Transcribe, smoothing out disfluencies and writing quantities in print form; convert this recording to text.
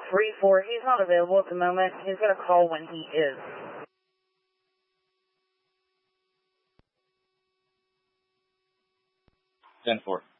3-4, he's not available at the moment. He's going to call when he is. 10-4.